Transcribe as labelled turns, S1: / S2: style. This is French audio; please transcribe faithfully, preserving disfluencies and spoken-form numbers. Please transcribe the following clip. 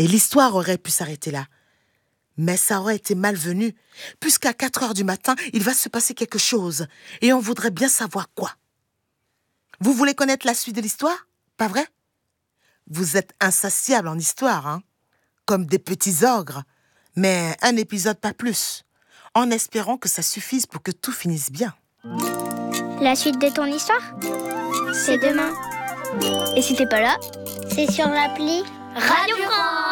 S1: Et l'histoire aurait pu s'arrêter là. Mais ça aurait été malvenu, puisqu'à quatre heures du matin, il va se passer quelque chose, et on voudrait bien savoir quoi. Vous voulez connaître la suite de l'histoire, pas vrai? Vous êtes insatiables en histoire, hein? Comme des petits ogres, mais un épisode pas plus, en espérant que ça suffise pour que tout finisse bien.
S2: La suite de ton histoire, c'est demain. Et si t'es pas là,
S3: c'est sur l'appli
S2: Radio France.